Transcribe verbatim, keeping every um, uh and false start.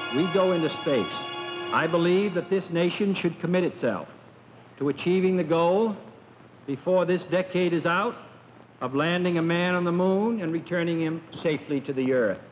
we go into space, I believe that this nation should commit itself to achieving the goal before this decade is out of landing a man on the moon and returning him safely to the Earth.